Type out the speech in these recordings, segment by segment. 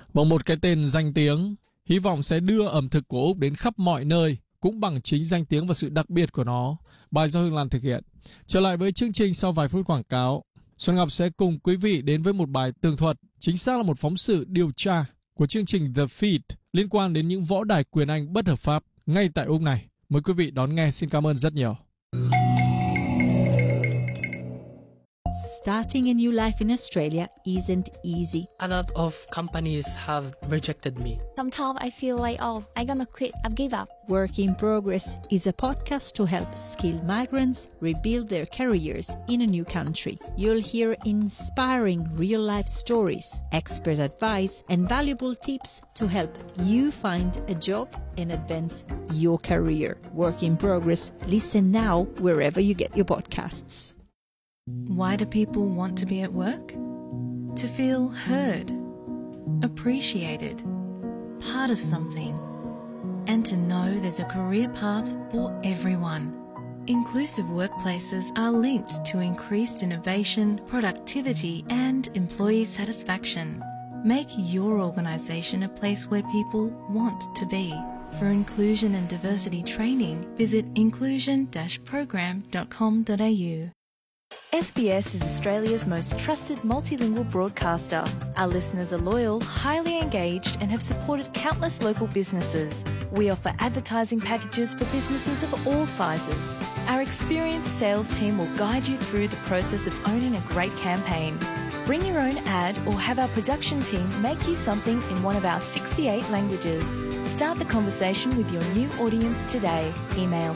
Bằng một cái tên danh tiếng, hy vọng sẽ đưa ẩm thực của Úc đến khắp mọi nơi, cũng bằng chính danh tiếng và sự đặc biệt của nó. Bài do Hương Lan thực hiện. Trở lại với chương trình sau vài phút quảng cáo, Xuân Ngọc sẽ cùng quý vị đến với một bài tường thuật, chính xác là một phóng sự điều tra của chương trình The Feed liên quan đến những võ đài quyền Anh bất hợp pháp ngay tại Úc này. Mời quý vị đón nghe, xin cảm ơn rất nhiều. Starting a new life in Australia isn't easy. A lot of companies have rejected me. Sometimes I feel like, I'm gonna quit, I've give up. Work in Progress is a podcast to help skilled migrants rebuild their careers in a new country. You'll hear inspiring real-life stories, expert advice, and valuable tips to help you find a job and advance your career. Work in Progress. Listen now wherever you get your podcasts. Why do people want to be at work? To feel heard, appreciated, part of something, and to know there's a career path for everyone. Inclusive workplaces are linked to increased innovation, productivity, and employee satisfaction. Make your organisation a place where people want to be. For inclusion and diversity training, visit inclusion-program.com.au. SBS is Australia's most trusted multilingual broadcaster. Our listeners are loyal, highly engaged, and have supported countless local businesses. We offer advertising packages for businesses of all sizes. Our experienced sales team will guide you through the process of owning a great campaign. Bring your own ad or have our production team make you something in one of our 68 languages. Start the conversation with your new audience today. Email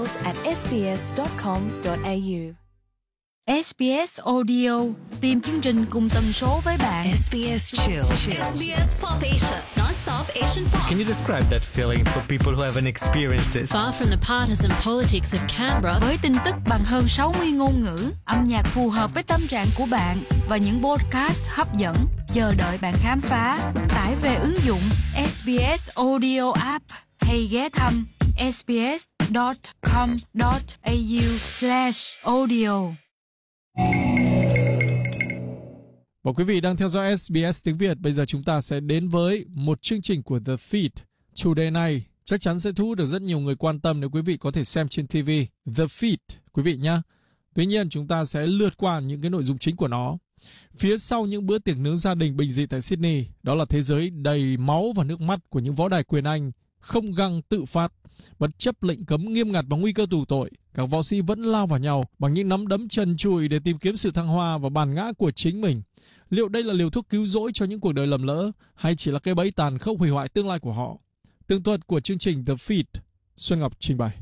sales@sbs.com.au. SBS Audio, tìm chương trình cùng tần số với bạn. SBS Chill. SBS Pop Asia, non-stop Asian pop. Can you describe that feeling for people who haven't experienced it? Far from the partisan politics of Canberra, với tin tức bằng hơn 60 ngôn ngữ, âm nhạc phù hợp với tâm trạng của bạn và những podcast hấp dẫn, chờ đợi bạn khám phá. Tải về ứng dụng SBS Audio app hay ghé thăm sbs.com.au/audio. Và quý vị đang theo dõi SBS tiếng Việt. Bây giờ chúng ta sẽ đến với một chương trình của The Feed. Chủ đề này chắc chắn sẽ thu hút được rất nhiều người quan tâm nếu quý vị có thể xem trên TV. The Feed, quý vị nhé. Tuy nhiên chúng ta sẽ lướt qua những cái nội dung chính của nó. Phía sau những bữa tiệc nướng gia đình bình dị tại Sydney, đó là thế giới đầy máu và nước mắt của những võ đài quyền Anh không găng tự phát. Bất chấp lệnh cấm nghiêm ngặt và nguy cơ tù tội, các võ sĩ vẫn lao vào nhau bằng những nắm đấm trần trụi để tìm kiếm sự thăng hoa và bản ngã của chính mình. Liệu đây là liều thuốc cứu rỗi cho những cuộc đời lầm lỡ, hay chỉ là cái bẫy tàn khốc hủy hoại tương lai của họ? Tường thuật của chương trình The Feed, Xuân Ngọc trình bày.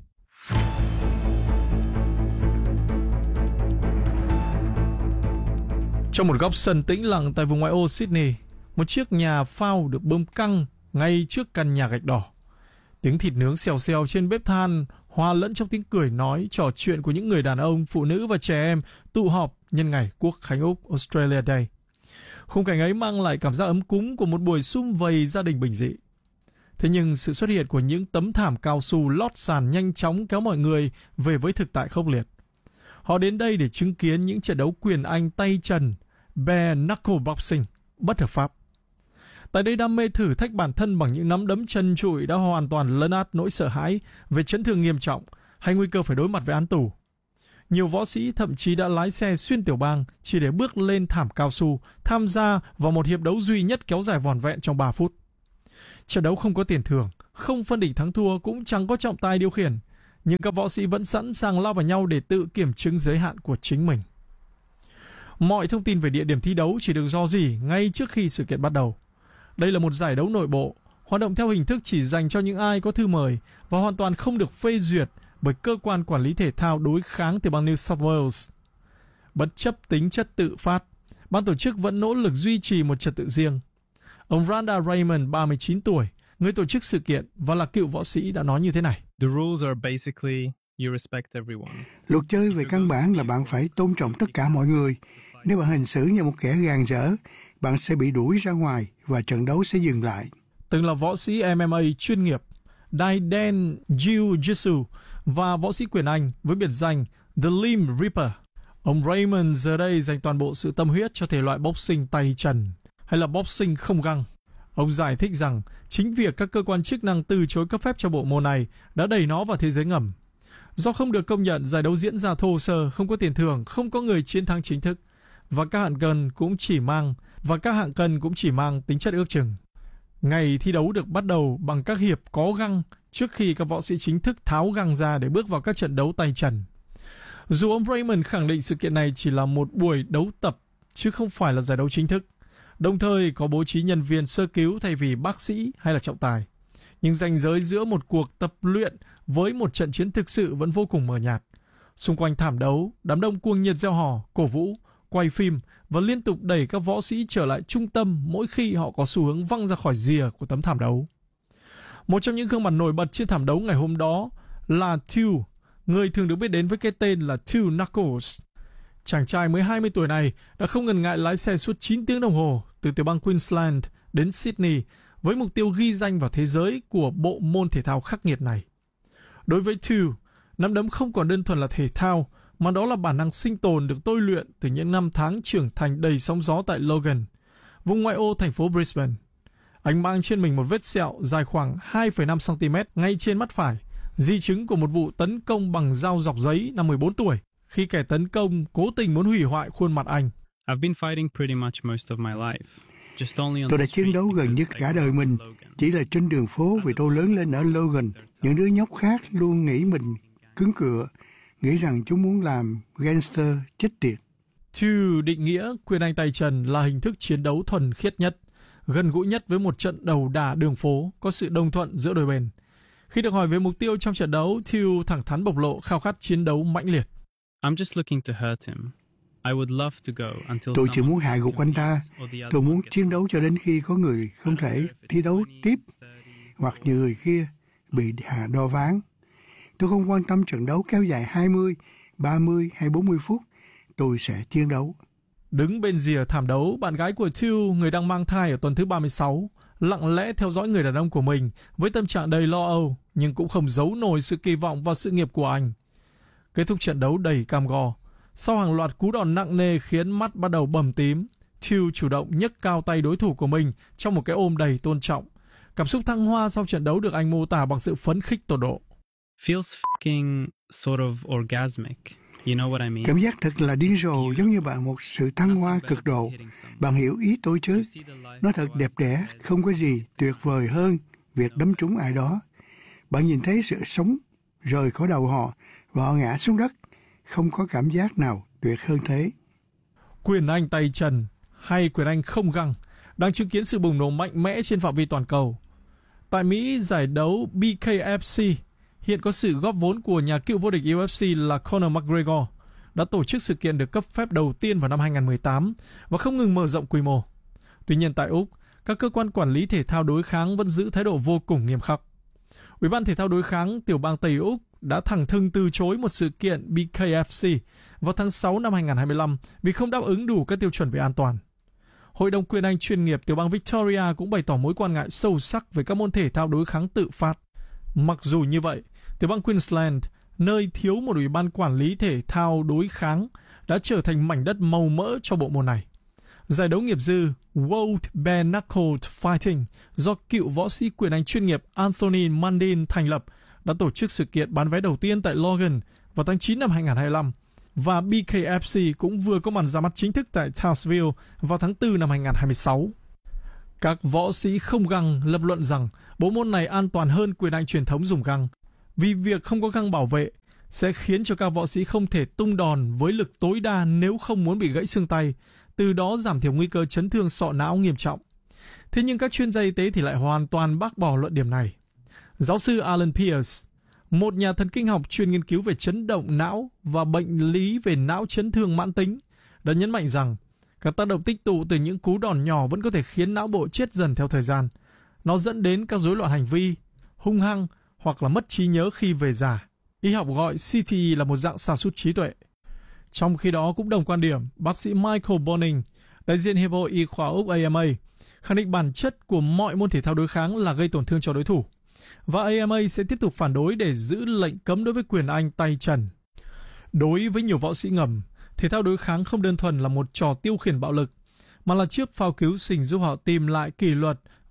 Trong một góc sân tĩnh lặng tại vùng ngoại ô Sydney, một chiếc nhà phao được bơm căng ngay trước căn nhà gạch đỏ. Tiếng thịt nướng xèo xèo trên bếp than hòa lẫn trong tiếng cười nói, trò chuyện của những người đàn ông, phụ nữ và trẻ em tụ họp nhân ngày Quốc khánh Úc Australia Day. Khung cảnh ấy mang lại cảm giác ấm cúng của một buổi sum vầy gia đình bình dị. Thế nhưng sự xuất hiện của những tấm thảm cao su lót sàn nhanh chóng kéo mọi người về với thực tại khốc liệt. Họ đến đây để chứng kiến những trận đấu quyền Anh tay trần, bare knuckle boxing, bất hợp pháp. Tại đây đam mê thử thách bản thân bằng những nắm đấm trần trụi đã hoàn toàn lấn át nỗi sợ hãi về chấn thương nghiêm trọng hay nguy cơ phải đối mặt với án tù. Nhiều võ sĩ thậm chí đã lái xe xuyên tiểu bang chỉ để bước lên thảm cao su, tham gia vào một hiệp đấu duy nhất kéo dài vỏn vẹn trong 3 phút. Trận đấu không có tiền thưởng, không phân định thắng thua, cũng chẳng có trọng tài điều khiển, nhưng các võ sĩ vẫn sẵn sàng lao vào nhau để tự kiểm chứng giới hạn của chính mình. Mọi thông tin về địa điểm thi đấu chỉ được rò rỉ ngay trước khi sự kiện bắt đầu. Đây là một giải đấu nội bộ, hoạt động theo hình thức chỉ dành cho những ai có thư mời và hoàn toàn không được phê duyệt bởi cơ quan quản lý thể thao đối kháng từ bang New South Wales. Bất chấp tính chất tự phát, ban tổ chức vẫn nỗ lực duy trì một trật tự riêng. Ông Randa Raymond, 39 tuổi, người tổ chức sự kiện và là cựu võ sĩ, đã nói như thế này. The rules are basically you respect everyone. Luật chơi về căn bản là bạn phải tôn trọng tất cả mọi người. Nếu bạn hành xử như một kẻ gàn dở, bạn sẽ bị đuổi ra ngoài và trận đấu sẽ dừng lại. Từng là võ sĩ MMA chuyên nghiệp, Daiden Jiu-Jitsu và võ sĩ quyền Anh với biệt danh The Limb Reaper, ông Raymond giờ đây dành toàn bộ sự tâm huyết cho thể loại boxing tay trần hay là boxing không găng. Ông giải thích rằng chính việc các cơ quan chức năng từ chối cấp phép cho bộ môn này đã đẩy nó vào thế giới ngầm. Do không được công nhận, giải đấu diễn ra thô sơ, không có tiền thưởng, không có người chiến thắng chính thức, và các hạng cân cũng chỉ mang tính chất ước chừng. Ngày thi đấu được bắt đầu bằng các hiệp có găng trước khi các võ sĩ chính thức tháo găng ra để bước vào các trận đấu tay trần. Dù ông Raymond khẳng định sự kiện này chỉ là một buổi đấu tập chứ không phải là giải đấu chính thức, đồng thời có bố trí nhân viên sơ cứu thay vì bác sĩ hay là trọng tài. Nhưng ranh giới giữa một cuộc tập luyện với một trận chiến thực sự vẫn vô cùng mờ nhạt. Xung quanh thảm đấu, đám đông cuồng nhiệt reo hò, cổ vũ, quay phim và liên tục đẩy các võ sĩ trở lại trung tâm mỗi khi họ có xu hướng văng ra khỏi rìa của tấm thảm đấu. Một trong những gương mặt nổi bật trên thảm đấu ngày hôm đó là Tew, người thường được biết đến với cái tên là Tew Knuckles. Chàng trai mới 20 tuổi này đã không ngần ngại lái xe suốt 9 tiếng đồng hồ từ tiểu bang Queensland đến Sydney với mục tiêu ghi danh vào thế giới của bộ môn thể thao khắc nghiệt này. Đối với Tew, nắm đấm không còn đơn thuần là thể thao, mà đó là bản năng sinh tồn được tôi luyện từ những năm tháng trưởng thành đầy sóng gió tại Logan, vùng ngoại ô thành phố Brisbane. Anh mang trên mình một vết sẹo dài khoảng 2,5 cm ngay trên mắt phải, di chứng của một vụ tấn công bằng dao dọc giấy năm 14 tuổi, khi kẻ tấn công cố tình muốn hủy hoại khuôn mặt anh. Tôi đã chiến đấu gần như cả đời mình, chỉ là trên đường phố vì tôi lớn lên ở Logan. Những đứa nhóc khác luôn nghĩ mình cứng cựa, nghĩ rằng chúng muốn làm gangster chết tiệt. Tew định nghĩa quyền Anh tay trần là hình thức chiến đấu thuần khiết nhất, gần gũi nhất với một trận đầu đả đường phố, có sự đồng thuận giữa đôi bên. Khi được hỏi về mục tiêu trong trận đấu, Tew thẳng thắn bộc lộ khao khát chiến đấu mãnh liệt. Tôi chỉ muốn hạ gục anh ta. Tôi muốn chiến đấu cho đến khi có người không thể thi đấu tiếp, hoặc như người kia bị hạ đo ván. Tôi không quan tâm trận đấu kéo dài 20, 30 hay 40 phút. Tôi sẽ chiến đấu. Đứng bên rìa thảm đấu, bạn gái của Tew, người đang mang thai ở tuần thứ 36, lặng lẽ theo dõi người đàn ông của mình với tâm trạng đầy lo âu, nhưng cũng không giấu nổi sự kỳ vọng vào sự nghiệp của anh. Kết thúc trận đấu đầy cam go, sau hàng loạt cú đòn nặng nề khiến mắt bắt đầu bầm tím, Tew chủ động nhấc cao tay đối thủ của mình trong một cái ôm đầy tôn trọng. Cảm xúc thăng hoa sau trận đấu được anh mô tả bằng sự phấn khích tột độ. Cảm giác thật là điên rồ, giống như bạn một sự thăng hoa cực độ. Bạn hiểu ý tôi chứ? Nó thật đẹp đẽ, không có gì tuyệt vời hơn việc đấm trúng ai đó. Bạn nhìn thấy sự sống rời khỏi đầu họ và họ ngã xuống đất. Không có cảm giác nào tuyệt hơn thế. Quyền Anh tay trần hay quyền Anh không găng đang chứng kiến sự bùng nổ mạnh mẽ trên phạm vi toàn cầu. Tại Mỹ, giải đấu BKFC hiện có sự góp vốn của nhà cựu vô địch UFC là Conor McGregor, đã tổ chức sự kiện được cấp phép đầu tiên vào năm 2018 và không ngừng mở rộng quy mô. Tuy nhiên tại Úc, các cơ quan quản lý thể thao đối kháng vẫn giữ thái độ vô cùng nghiêm khắc. Ủy ban thể thao đối kháng tiểu bang Tây Úc đã thẳng thừng từ chối một sự kiện BKFC vào tháng 6 năm 2025 vì không đáp ứng đủ các tiêu chuẩn về an toàn. Hội đồng quyền Anh chuyên nghiệp tiểu bang Victoria cũng bày tỏ mối quan ngại sâu sắc về các môn thể thao đối kháng tự phát. Mặc dù như vậy, tiểu bang Queensland, nơi thiếu một ủy ban quản lý thể thao đối kháng, đã trở thành mảnh đất màu mỡ cho bộ môn này. Giải đấu nghiệp dư World Bare Knuckle Fighting do cựu võ sĩ quyền Anh chuyên nghiệp Anthony Mundine thành lập đã tổ chức sự kiện bán vé đầu tiên tại Logan vào tháng 9 năm 2025, và BKFC cũng vừa có màn ra mắt chính thức tại Townsville vào tháng 4 năm 2026. Các võ sĩ không găng lập luận rằng bộ môn này an toàn hơn quyền Anh truyền thống dùng găng, vì việc không có găng bảo vệ sẽ khiến cho các võ sĩ không thể tung đòn với lực tối đa nếu không muốn bị gãy xương tay, từ đó giảm thiểu nguy cơ chấn thương sọ não nghiêm trọng. Thế nhưng các chuyên gia y tế thì lại hoàn toàn bác bỏ luận điểm này. Giáo sư Alan Pierce, một nhà thần kinh học chuyên nghiên cứu về chấn động não và bệnh lý về não chấn thương mãn tính, đã nhấn mạnh rằng các tác động tích tụ từ những cú đòn nhỏ vẫn có thể khiến não bộ chết dần theo thời gian. Nó dẫn đến các rối loạn hành vi, hung hăng hoặc là mất trí nhớ khi về già. Y học gọi CTE là một dạng sa sút trí tuệ. Trong khi đó cũng đồng quan điểm, bác sĩ Michael Boning, đại diện Hiệp hội Y khoa Úc AMA, khẳng định bản chất của mọi môn thể thao đối kháng là gây tổn thương cho đối thủ. Và AMA sẽ tiếp tục phản đối để giữ lệnh cấm đối với quyền Anh tay trần. Đối với nhiều võ sĩ ngầm, thể thao đối kháng không đơn thuần là một trò tiêu khiển bạo lực, mà là chiếc phao cứu sinh giúp họ tìm lại kỷ luật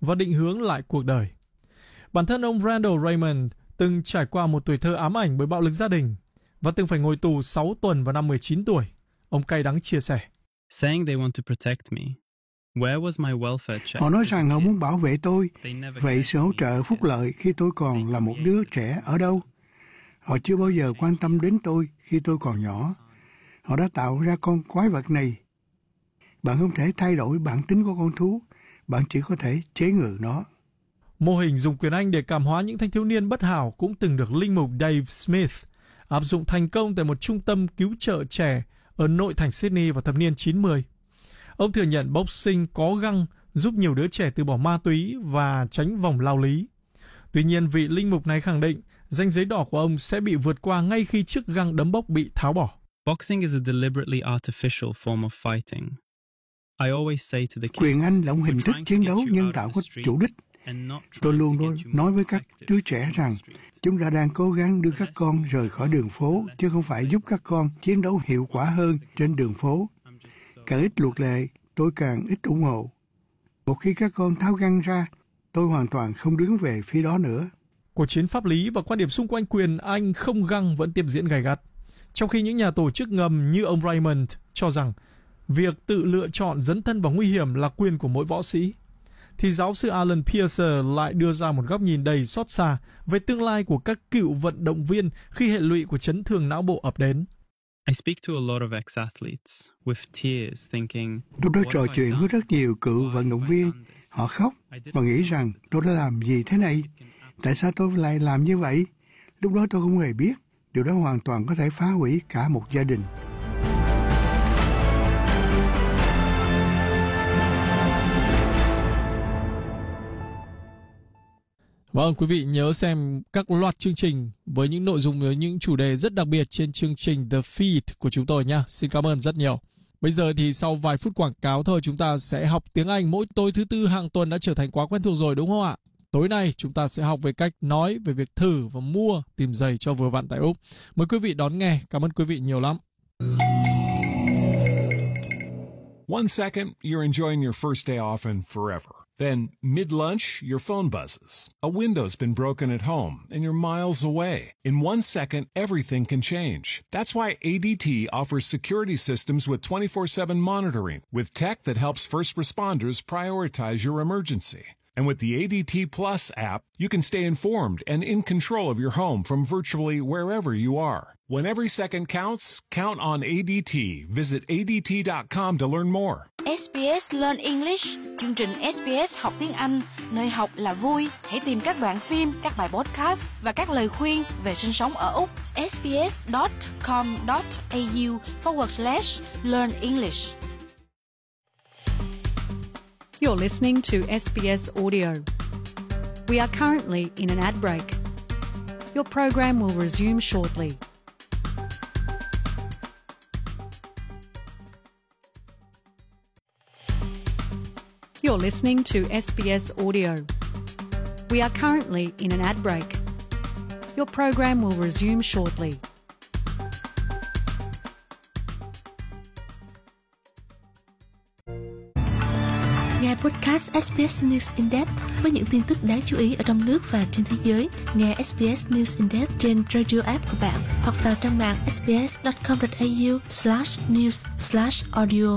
và định hướng lại cuộc đời. Bản thân ông Randall Raymond từng trải qua một tuổi thơ ám ảnh bởi bạo lực gia đình và từng phải ngồi tù 6 tuần vào năm 19 tuổi. Ông cay đắng chia sẻ. Saying they want to protect me. Where was my welfare check? Họ nói rằng họ muốn bảo vệ tôi. Vậy sự hỗ trợ phúc lợi khi tôi còn là một đứa trẻ ở đâu? Họ chưa bao giờ quan tâm đến tôi khi tôi còn nhỏ. Họ đã tạo ra con quái vật này. Bạn không thể thay đổi bản tính của con thú. Bạn chỉ có thể chế ngự nó. Mô hình dùng quyền Anh để cảm hóa những thanh thiếu niên bất hảo cũng từng được linh mục Dave Smith áp dụng thành công tại một trung tâm cứu trợ trẻ ở nội thành Sydney vào thập niên 90. Ông thừa nhận boxing có găng giúp nhiều đứa trẻ từ bỏ ma túy và tránh vòng lao lý. Tuy nhiên, vị linh mục này khẳng định ranh giới đỏ của ông sẽ bị vượt qua ngay khi chiếc găng đấm bốc bị tháo bỏ. Boxing is a deliberately artificial form of fighting. I always say to the kids, quyền Anh là một hình thức chiến đấu nhân tạo có chủ đích. Tôi luôn nói với các đứa trẻ rằng chúng ta đang cố gắng đưa các con rời khỏi đường phố, chứ không phải giúp các con chiến đấu hiệu quả hơn trên đường phố. Càng ít luật lệ, tôi càng ít ủng hộ. Một khi các con tháo găng ra, tôi hoàn toàn không đứng về phía đó nữa. Cuộc chiến pháp lý và quan điểm xung quanh quyền Anh không găng vẫn tiếp diễn gay gắt. Trong khi những nhà tổ chức ngầm như ông Raymond cho rằng việc tự lựa chọn dấn thân vào nguy hiểm là quyền của mỗi võ sĩ, thì giáo sư Alan Pierce lại đưa ra một góc nhìn đầy xót xa về tương lai của các cựu vận động viên khi hệ lụy của chấn thương não bộ ập đến. I speak to a lot of ex-athletes with tears thinking, tôi đã trò chuyện với rất nhiều cựu vận động viên. Họ khóc và nghĩ rằng tôi đã làm gì thế này? Tại sao tôi lại làm như vậy? Lúc đó tôi không hề biết. Điều đó hoàn toàn có thể phá hủy cả một gia đình. Vâng, quý vị nhớ xem các loạt chương trình với những nội dung với những chủ đề rất đặc biệt trên chương trình The Feed của chúng tôi nha. Xin cảm ơn rất nhiều. Bây giờ thì sau vài phút quảng cáo thôi, chúng ta sẽ học tiếng Anh mỗi tối thứ Tư hàng tuần đã trở thành quá quen thuộc rồi đúng không ạ? Tối nay chúng ta sẽ học về cách nói, về việc thử và mua tìm giày cho vừa vặn tại Úc. Mời quý vị đón nghe. Cảm ơn quý vị nhiều lắm. One second, you're enjoying your first day off and forever. Then, mid-lunch, your phone buzzes. A window's been broken at home, and you're miles away. In 1 second, everything can change. That's why ADT offers security systems with 24/7 monitoring, with tech that helps first responders prioritize your emergency. And with the ADT Plus app, you can stay informed and in control of your home from virtually wherever you are. When every second counts, count on ADT. Visit ADT.com to learn more. SBS Learn English, chương trình SBS học tiếng Anh, nơi học là vui. Hãy tìm các đoạn phim, các bài podcast và các lời khuyên về sinh sống ở Úc. sbs.com.au/learn English. You're listening to SBS Audio. We are currently in an ad break. Your program will resume shortly. You're listening to SBS Audio. We are currently in an ad break. Your program will resume shortly. Nghe podcast SBS News in Depth với những tin tức đáng chú ý ở trong nước và trên thế giới. Nghe SBS News in Depth trên radio app của bạn hoặc vào trang mạng sbs.com.au/news/audio.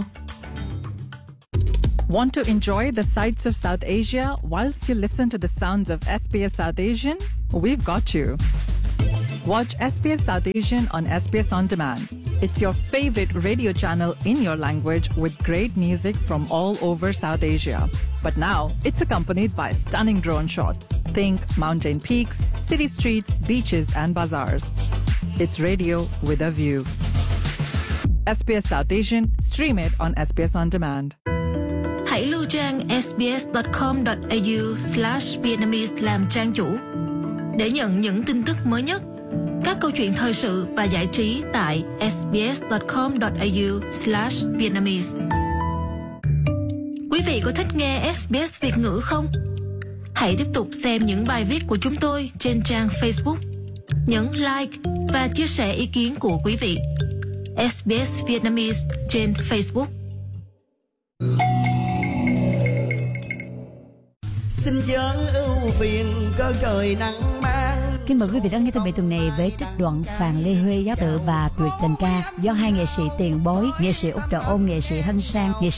Want to enjoy the sights of South Asia whilst you listen to the sounds of SBS South Asian? We've got you. Watch SBS South Asian on SBS On Demand. It's your favorite radio channel in your language with great music from all over South Asia. But now, it's accompanied by stunning drone shots. Think mountain peaks, city streets, beaches and bazaars. It's radio with a view. SBS South Asian, stream it on SBS On Demand. Hãy lưu trang sbs.com.au/Vietnamese làm trang chủ để nhận những tin tức mới nhất, các câu chuyện thời sự và giải trí tại sbs.com.au/Vietnamese. Quý vị có thích nghe SBS Việt ngữ không? Hãy tiếp tục xem những bài viết của chúng tôi trên trang Facebook. Nhấn like và chia sẻ ý kiến của quý vị. SBS Vietnamese trên Facebook. xin chớ ưu phiền cơn trời nắng mang. Kính mời quý vị đón nghe tin tuần này với trích đoạn Phàn Lê Huê giáo tự và tuyệt tình ca do hai nghệ sĩ tiền bối, nghệ sĩ Úc Trà Ôn, nghệ sĩ Thanh Sang, nghệ